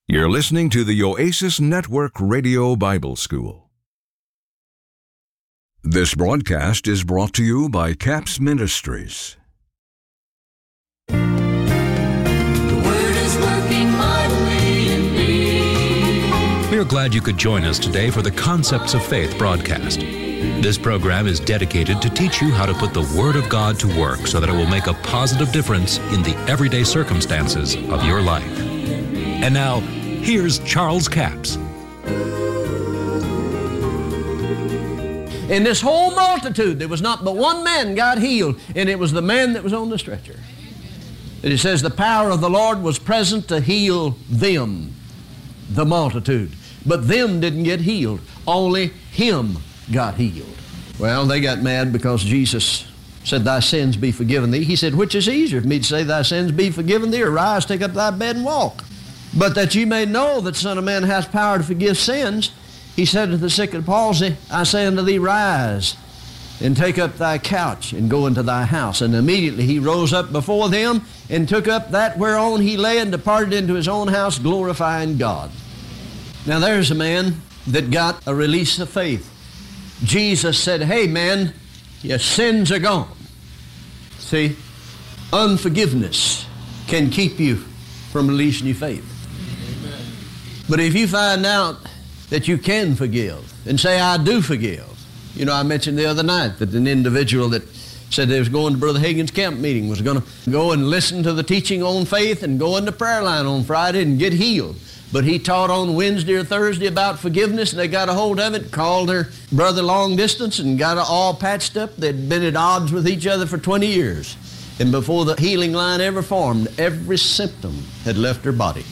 You're listening to the Oasis Network Radio Bible School. This broadcast is brought to you by Capps Ministries. The Word is working mightily in me. We are glad you could join us today for the Concepts of Faith broadcast. This program is dedicated to teach you how to put the Word of God to work so that it will make a positive difference in the everyday circumstances of your life. And now, here's Charles Capps. In this whole multitude, there was not but one man got healed, and it was the man that was on the stretcher. And it says the power of the Lord was present to heal them, the multitude. But them didn't get healed. Only him got healed. Well, they got mad because Jesus said, "Thy sins be forgiven thee." He said, "Which is easier for me to say, thy sins be forgiven thee, or rise, take up thy bed and walk? But that you may know that the Son of Man has power to forgive sins," he said to the sick of palsy, "I say unto thee, rise, and take up thy couch, and go into thy house." And immediately he rose up before them, and took up that whereon he lay, and departed into his own house, glorifying God. Now there's a man that got a release of faith. Jesus said, "Hey man, your sins are gone." See, unforgiveness can keep you from releasing your faith. But if you find out that you can forgive and say, "I do forgive." You know, I mentioned the other night that an individual that said they was going to Brother Hagin's camp meeting was going to go and listen to the teaching on faith and go in the prayer line on Friday and get healed. But he taught on Wednesday or Thursday about forgiveness, and they got a hold of it, called their brother long distance, and got it all patched up. They'd been at odds with each other for 20 years. And before the healing line ever formed, every symptom had left her body.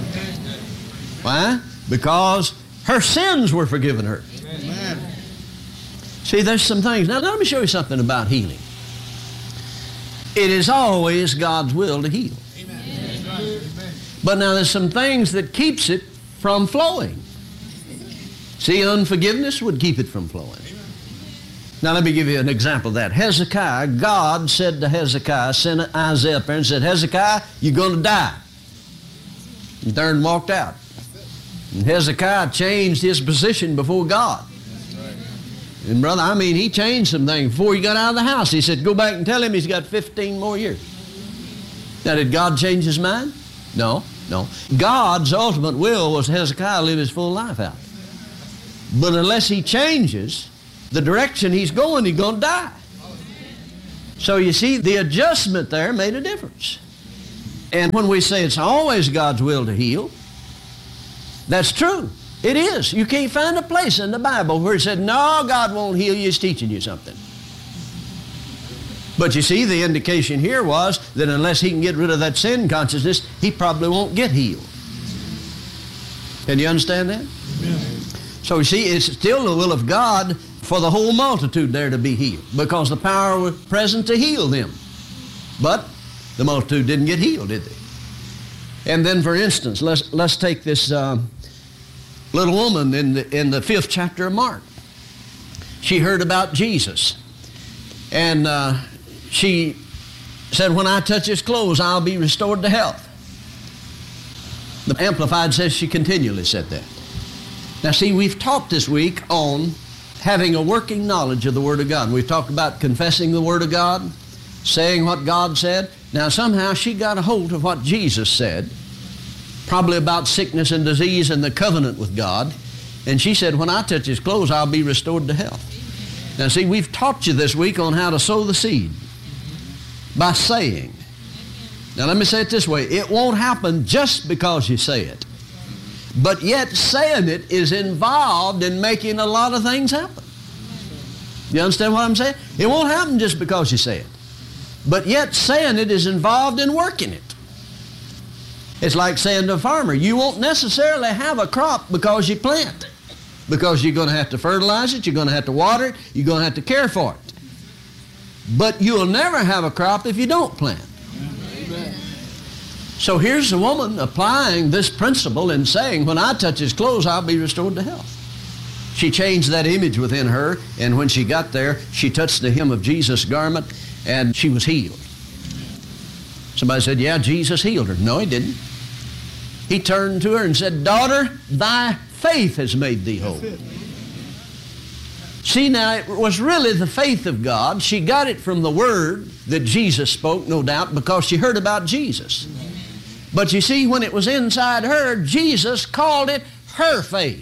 Why? Because her sins were forgiven her. Amen. See, there's some things. Now, let me show you something about healing. It is always God's will to heal. Amen. But now there's some things that keeps it from flowing. See, unforgiveness would keep it from flowing. Now, let me give you an example of that. Hezekiah, God said to Hezekiah, sent Isaiah up there and said, "Hezekiah, you're going to die." He turned and walked out. And Hezekiah changed his position before God. And brother, I mean, he changed some things before he got out of the house. He said, "Go back and tell him he's got 15 more years." Now, did God change his mind? No. God's ultimate will was Hezekiah live his full life out. But unless he changes the direction he's going to die. So you see, the adjustment there made a difference. And when we say it's always God's will to heal, that's true. It is. You can't find a place in the Bible where it said, "No, God won't heal you, he's teaching you something." But you see, the indication here was that unless he can get rid of that sin consciousness, he probably won't get healed. Can you understand that? Amen. So you see, it's still the will of God for the whole multitude there to be healed, because the power was present to heal them. But the multitude didn't get healed, did they? And then, for instance, let's take this little woman in the 5th chapter of Mark. She heard about Jesus, and she said, "When I touch his clothes, I'll be restored to health." The Amplified says she continually said that. Now see, we've talked this week on having a working knowledge of the Word of God. We've talked about confessing the Word of God, saying what God said. Now somehow she got a hold of what Jesus said, probably about sickness and disease and the covenant with God, and she said, "When I touch his clothes, I'll be restored to health." Now see, we've taught you this week on how to sow the seed by saying. Now let me say it this way, it won't happen just because you say it. But yet saying it is involved in making a lot of things happen. You understand what I'm saying? It won't happen just because you say it. But yet saying it is involved in working it. It's like saying to a farmer, you won't necessarily have a crop because you plant. Because you're going to have to fertilize it, you're going to have to water it, you're going to have to care for it. But you'll never have a crop if you don't plant. Amen. So here's a woman applying this principle and saying, "When I touch his clothes, I'll be restored to health." She changed that image within her, and when she got there, she touched the hem of Jesus' garment, and she was healed. Somebody said, "Yeah, Jesus healed her." No, he didn't. He turned to her and said, "Daughter, thy faith has made thee whole." See, now, it was really the faith of God. She got it from the word that Jesus spoke, no doubt, because she heard about Jesus. But you see, when it was inside her, Jesus called it her faith.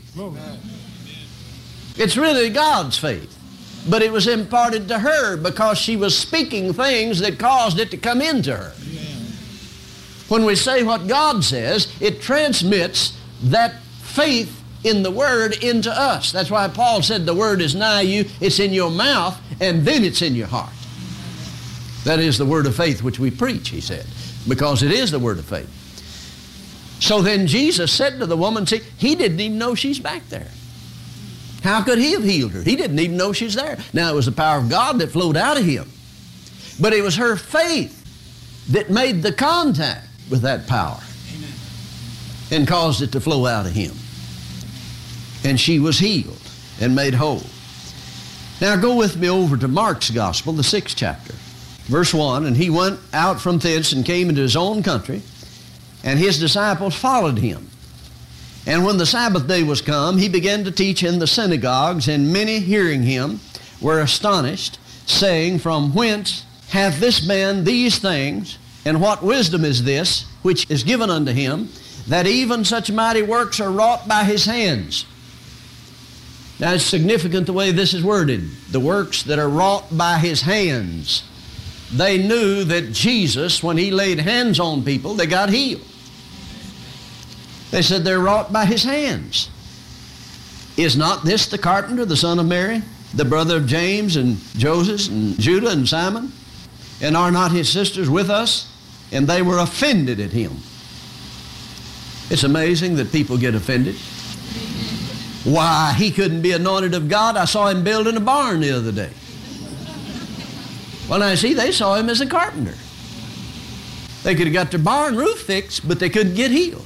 It's really God's faith. But it was imparted to her because she was speaking things that caused it to come into her. When we say what God says, it transmits that faith in the Word into us. That's why Paul said the Word is nigh you, it's in your mouth, and then it's in your heart. That is the word of faith which we preach, he said, because it is the word of faith. So then Jesus said to the woman, see, he didn't even know she's back there. How could he have healed her? He didn't even know she's there. Now, it was the power of God that flowed out of him. But it was her faith that made the contact with that power and caused it to flow out of him. And she was healed and made whole. Now, go with me over to Mark's Gospel, the 6th chapter, verse 1. And he went out from thence and came into his own country, and his disciples followed him. And when the Sabbath day was come, he began to teach in the synagogues, and many hearing him were astonished, saying, From whence hath this man these things, and what wisdom is this which is given unto him, that even such mighty works are wrought by his hands? Now it's significant the way this is worded. The works that are wrought by his hands. They knew that Jesus, when he laid hands on people, they got healed. They said they're wrought by his hands. Is not this the carpenter, the son of Mary, the brother of James and Joseph and Judah and Simon? And are not his sisters with us? And they were offended at him. It's amazing that people get offended. Why, he couldn't be anointed of God. I saw him building a barn the other day. Well, now see, they saw him as a carpenter. They could have got their barn roof fixed, but they couldn't get healed.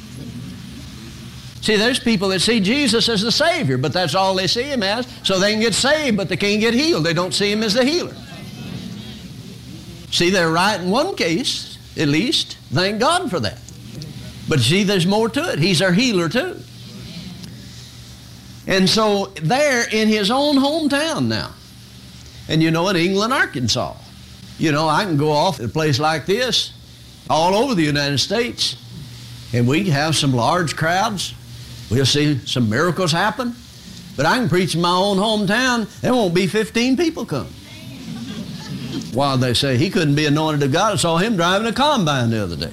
See, there's people that see Jesus as the Savior, but that's all they see him as, so they can get saved, but they can't get healed. They don't see him as the healer. See, they're right in one case, at least. Thank God for that. But see, there's more to it. He's our healer too. And so there in his own hometown now, and you know, in England, Arkansas, you know, I can go off at a place like this all over the United States, and we have some large crowds. We'll see some miracles happen. But I can preach in my own hometown, there won't be 15 people come. While they say he couldn't be anointed of God, I saw him driving a combine the other day.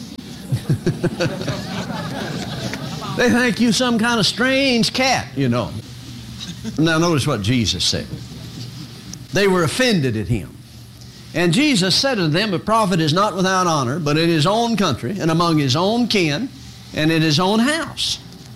They think you some kind of strange cat, you know. Now notice what Jesus said. They were offended at him. And Jesus said unto them, A prophet is not without honor, but in his own country, and among his own kin, and in his own house.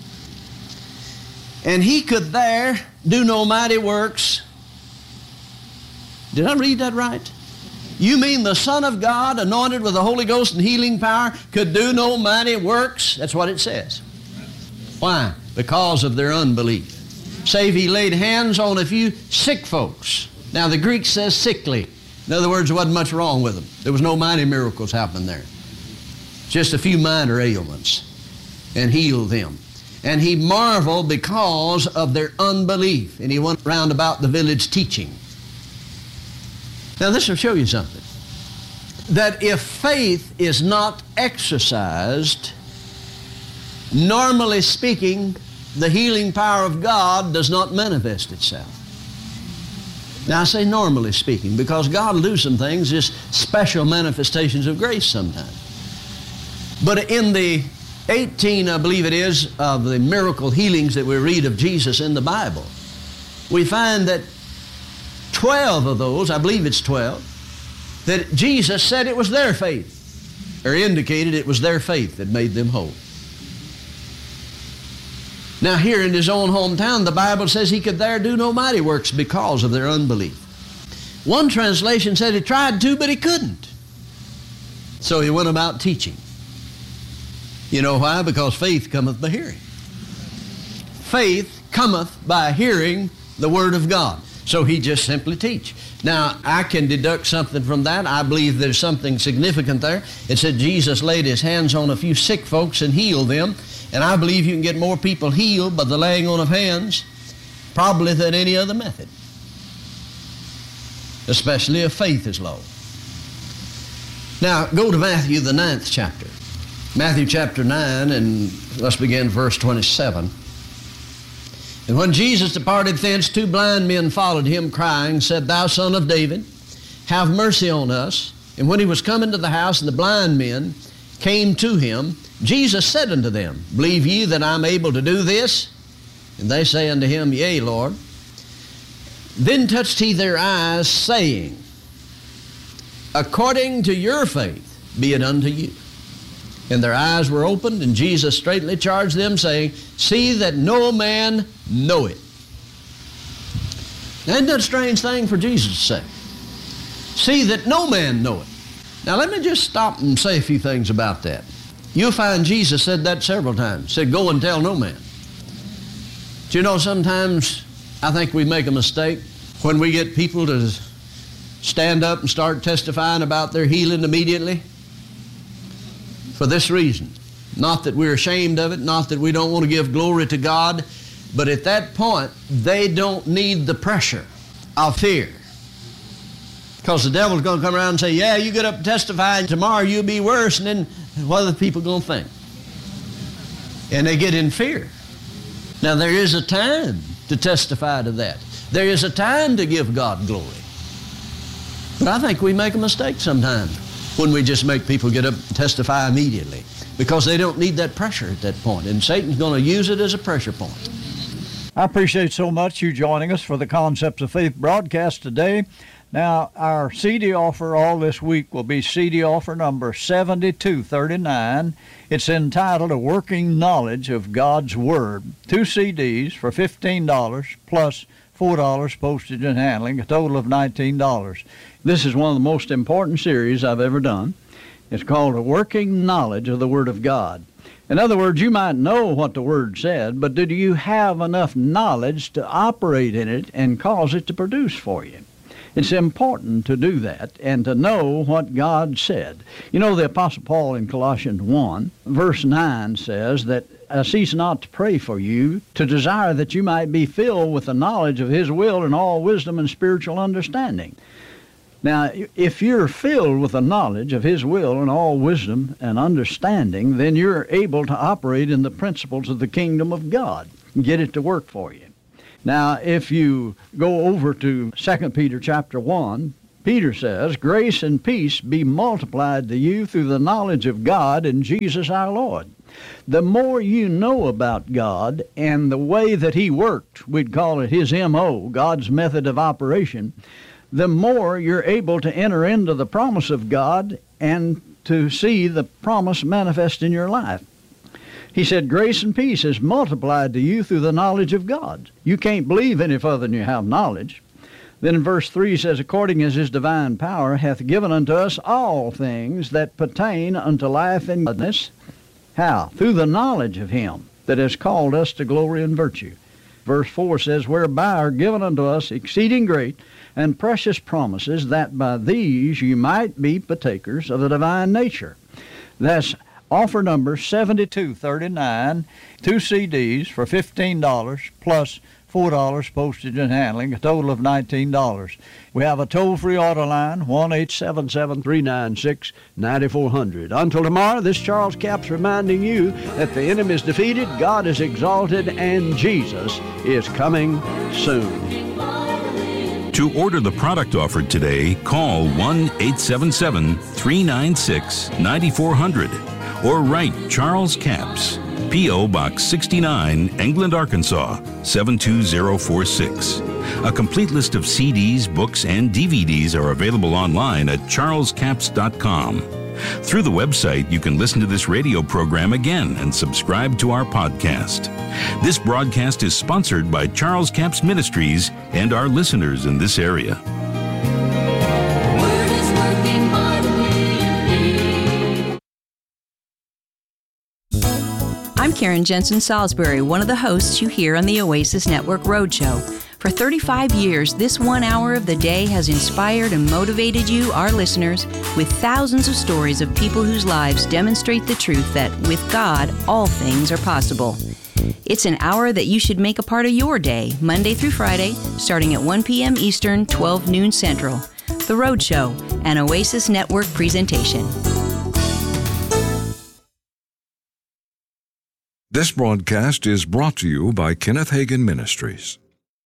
And he could there do no mighty works. Did I read that right? You mean the Son of God, anointed with the Holy Ghost and healing power, could do no mighty works? That's what it says. Why? Because of their unbelief. Save he laid hands on a few sick folks. Now the Greek says sickly. In other words, there wasn't much wrong with them. There was no mighty miracles happening there. Just a few minor ailments. And healed them. And he marveled because of their unbelief. And he went round about the village teaching. Now this will show you something. That if faith is not exercised, normally speaking, the healing power of God does not manifest itself. Now I say normally speaking, because God will do some things, just special manifestations of grace sometimes. But in the 18, I believe it is, of the miracle healings that we read of Jesus in the Bible, we find that 12 of those, I believe it's 12, that Jesus said it was their faith, or indicated it was their faith that made them whole. Now here in his own hometown, the Bible says he could there do no mighty works because of their unbelief. One translation said he tried to, but he couldn't. So he went about teaching. You know why? Because faith cometh by hearing. Faith cometh by hearing the Word of God. So he just simply teach. Now, I can deduct something from that. I believe there's something significant there. It said Jesus laid his hands on a few sick folks and healed them. And I believe you can get more people healed by the laying on of hands probably than any other method, especially if faith is low. Now, go to Matthew, the 9th chapter. Matthew chapter 9, and let's begin verse 27. And when Jesus departed thence, 2 blind men followed him, crying, said, Thou son of David, have mercy on us. And when he was come into the house, and the blind men came to him, Jesus said unto them, Believe ye that I am able to do this? And they say unto him, Yea, Lord. Then touched he their eyes, saying, According to your faith be it unto you. And their eyes were opened, and Jesus straightly charged them, saying, See that no man know it. Now, isn't that a strange thing for Jesus to say? See that no man know it. Now, let me just stop and say a few things about that. You'll find Jesus said that several times. Said, Go and tell no man. Do you know, sometimes I think we make a mistake when we get people to stand up and start testifying about their healing immediately. For this reason, not that we're ashamed of it, not that we don't want to give glory to God, but at that point, they don't need the pressure of fear. Because the devil's going to come around and say, yeah, you get up and testify, and tomorrow you'll be worse, and then what are the people going to think? And they get in fear. Now, there is a time to testify to that. There is a time to give God glory. But I think we make a mistake sometimes when we just make people get up and testify immediately, because they don't need that pressure at that point, and Satan's going to use it as a pressure point. I appreciate so much you joining us for the Concepts of Faith broadcast today. Now, our CD offer all this week will be CD offer number 7239. It's entitled A Working Knowledge of God's Word. 2 CDs for $15 plus $4 postage and handling, a total of $19. This is one of the most important series I've ever done. It's called A Working Knowledge of the Word of God. In other words, you might know what the Word said, but do you have enough knowledge to operate in it and cause it to produce for you? It's important to do that and to know what God said. You know, the Apostle Paul in Colossians 1, verse 9 says that I cease not to pray for you, to desire that you might be filled with the knowledge of His will and all wisdom and spiritual understanding. Now, if you're filled with the knowledge of His will and all wisdom and understanding, then you're able to operate in the principles of the kingdom of God and get it to work for you. Now, if you go over to 2 Peter chapter 1, Peter says, Grace and peace be multiplied to you through the knowledge of God and Jesus our Lord. The more you know about God and the way that He worked, we'd call it His M.O., God's method of operation, the more you're able to enter into the promise of God and to see the promise manifest in your life. He said, Grace and peace is multiplied to you through the knowledge of God. You can't believe any further than you have knowledge. Then in verse 3 he says, According as His divine power hath given unto us all things that pertain unto life and godliness. How? Through the knowledge of Him that has called us to glory and virtue. Verse 4 says, Whereby are given unto us exceeding great and precious promises, that by these you might be partakers of the divine nature. That's offer number 7239, 2 CDs for $15 plus $4 postage and handling, a total of $19. We have a toll-free order line, 1-877-396-9400. Until tomorrow, this Charles Capps reminding you that the enemy is defeated, God is exalted, and Jesus is coming soon. To order the product offered today, call 1-877-396-9400 or write Charles Capps, P.O. Box 69, England, Arkansas, 72046. A complete list of CDs, books, and DVDs are available online at charlescapps.com. Through the website, you can listen to this radio program again and subscribe to our podcast. This broadcast is sponsored by Charles Capps Ministries and our listeners in this area. Word is working mightily in me. I'm Karen Jensen Salisbury, one of the hosts you hear on the Oasis Network Roadshow. For For 35 years, this 1 hour of the day has inspired and motivated you, our listeners, with thousands of stories of people whose lives demonstrate the truth that with God, all things are possible. It's an hour that you should make a part of your day, Monday through Friday, starting at 1 p.m. Eastern, 12 noon Central. The Road Show, an Oasis Network presentation. This broadcast is brought to you by Kenneth Hagin Ministries.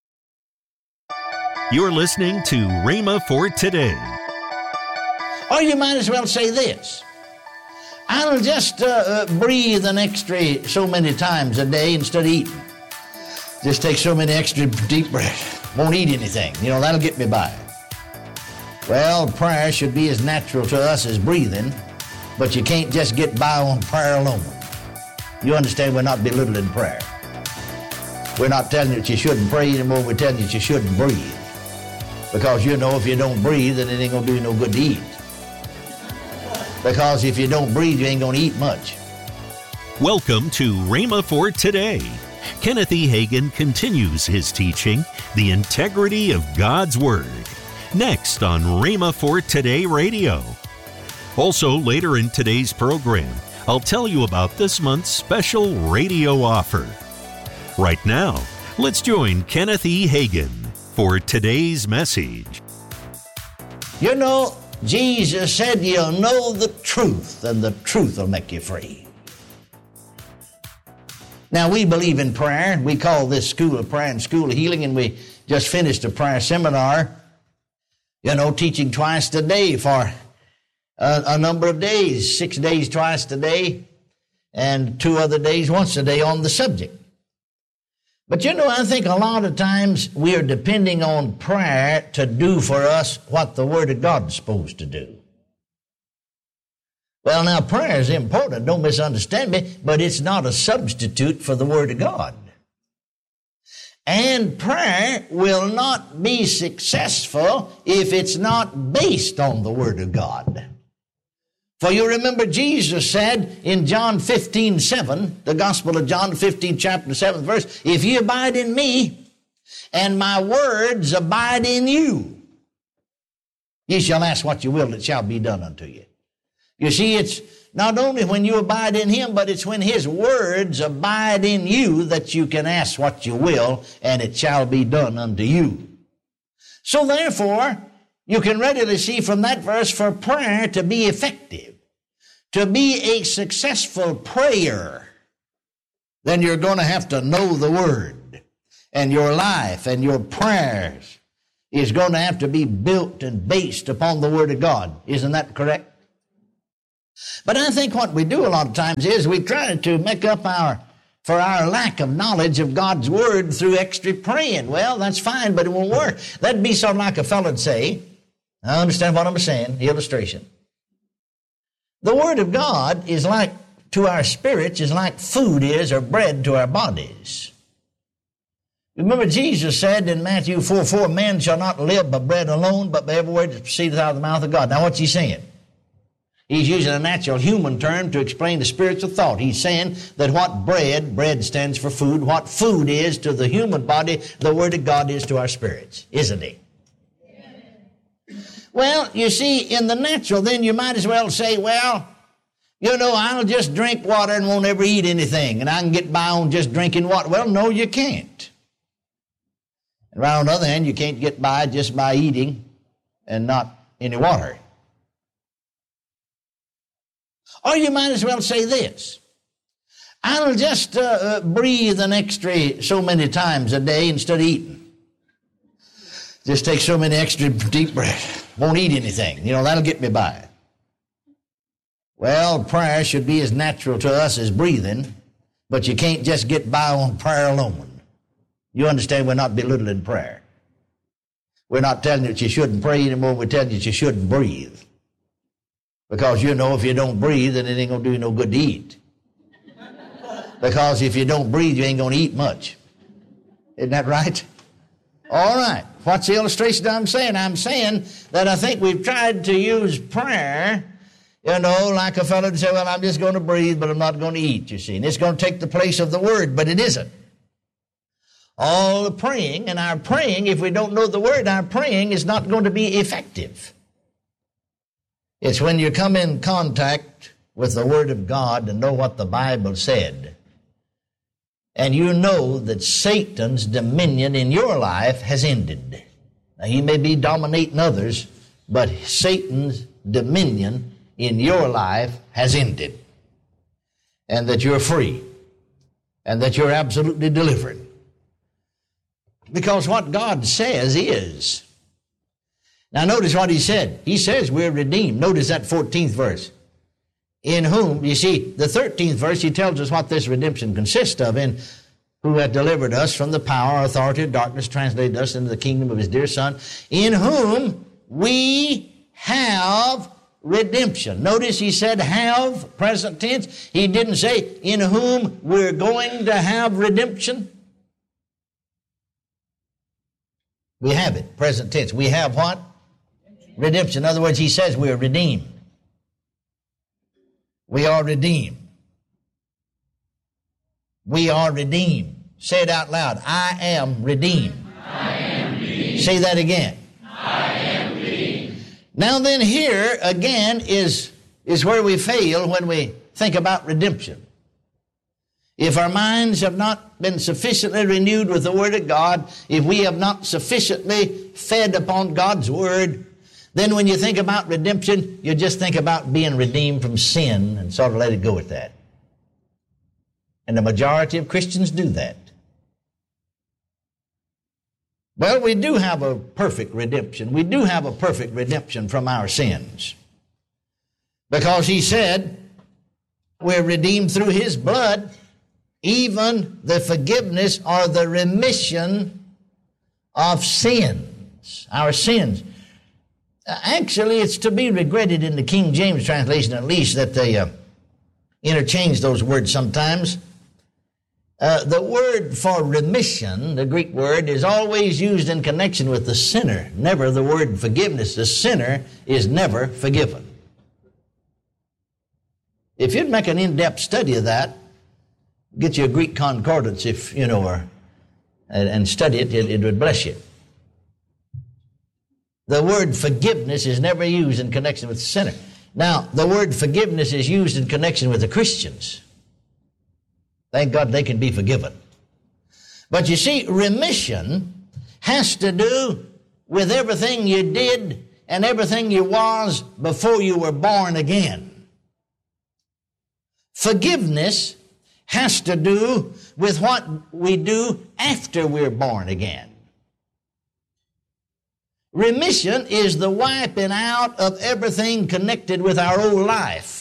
You're listening to Rhema for Today. Or you might as well say this. I'll just breathe an extra so many times a day instead of eating. Just take so many extra deep breaths. Won't eat anything. That'll get me by. Well, prayer should be as natural to us as breathing, but you can't just get by on prayer alone. You understand, we're not belittling prayer. We're not telling you that you shouldn't pray anymore. We're telling you that you shouldn't breathe. Because if you don't breathe, then it ain't going to do you no good to eat. Because if you don't breathe, you ain't going to eat much. Welcome to Rhema for Today. Kenneth E. Hagin continues his teaching, The Integrity of God's Word, next on Rhema for Today Radio. Also, later in today's program, I'll tell you about this month's special radio offer. Right now, let's join Kenneth E. Hagin for today's message. Jesus said, you'll know the truth, and the truth will make you free. Now, we believe in prayer. We call this School of Prayer and School of Healing, and we just finished a prayer seminar, teaching twice a day for a number of days, 6 days twice a day, and 2 other days once a day on the subject. But I think a lot of times we are depending on prayer to do for us what the Word of God is supposed to do. Well, now, prayer is important, don't misunderstand me, but it's not a substitute for the Word of God. And prayer will not be successful if it's not based on the Word of God. For you remember Jesus said in John 15:7, the Gospel of John 15, chapter 7th verse, if you abide in me, and my words abide in you, ye shall ask what you will, it shall be done unto you. You see, it's not only when you abide in Him, but it's when His words abide in you that you can ask what you will, and it shall be done unto you. So therefore, you can readily see from that verse, for prayer to be effective, to be a successful prayer, then you're going to have to know the Word. And your life and your prayers is going to have to be built and based upon the Word of God. Isn't that correct? But I think what we do a lot of times is we try to make up for our lack of knowledge of God's Word through extra praying. Well, that's fine, but it won't work. That'd be something like a fellow would say, I understand what I'm saying, the illustration. The Word of God is like, to our spirits, is like food is or bread to our bodies. Remember Jesus said in Matthew 4:4, man shall not live by bread alone, but by every word that proceedeth out of the mouth of God. Now what's he saying? He's using a natural human term to explain the spiritual thought. He's saying that what bread stands for food, what food is to the human body, the Word of God is to our spirits, isn't he? Well, you see, in the natural, then you might as well say, well, I'll just drink water and won't ever eat anything, and I can get by on just drinking water. Well, no, you can't. And right on the other hand, you can't get by just by eating and not any water. Or you might as well say this. I'll just breathe an extra so many times a day instead of eating. Just take so many extra deep breaths. Won't eat anything. That'll get me by. Well, prayer should be as natural to us as breathing, but you can't just get by on prayer alone. You understand, we're not belittling prayer. We're not telling you that you shouldn't pray anymore. We're telling you that you shouldn't breathe. Because if you don't breathe, then it ain't going to do you no good to eat. Because if you don't breathe, you ain't going to eat much. Isn't that right? All right. What's the illustration I'm saying? I'm saying that I think we've tried to use prayer, like a fellow would say, well, I'm just going to breathe, but I'm not going to eat, you see. And it's going to take the place of the Word, but it isn't. all the praying, and our praying, if we don't know the Word, our praying is not going to be effective. It's when you come in contact with the Word of God and know what the Bible said, and you know that Satan's dominion in your life has ended. Now, he may be dominating others, but Satan's dominion in your life has ended, and that you're free, and that you're absolutely delivered. Because what God says is. Now notice what he said. He says we're redeemed. Notice that 14th verse. In whom, you see, the 13th verse, he tells us what this redemption consists of. In who hath delivered us from the power, authority of darkness, translated us into the kingdom of his dear Son, in whom we have redemption. Notice he said have, present tense. He didn't say in whom we're going to have redemption. We have it, present tense. We have what? Redemption. In other words, he says we are redeemed. We are redeemed. We are redeemed. Say it out loud. I am redeemed. I am redeemed. Say that again. I am redeemed. Now then, here again is where we fail when we think about redemption. If our minds have not been sufficiently renewed with the Word of God, if we have not sufficiently fed upon God's Word, then when you think about redemption, you just think about being redeemed from sin and sort of let it go at that. And the majority of Christians do that. Well, we do have a perfect redemption. We do have a perfect redemption from our sins. Because he said we're redeemed through his blood, even the forgiveness or the remission of sins, our sins. Actually, it's to be regretted in the King James translation, at least, that they interchange those words sometimes. The word for remission, the Greek word, is always used in connection with the sinner, never the word forgiveness. The sinner is never forgiven. If you'd make an in-depth study of that, get you a Greek concordance, if you know, and study it, it would bless you. The word forgiveness is never used in connection with the sinner. Now, the word forgiveness is used in connection with the Christians. Thank God they can be forgiven. But you see, remission has to do with everything you did and everything you was before you were born again. Forgiveness has to do with what we do after we're born again. Remission is the wiping out of everything connected with our old life.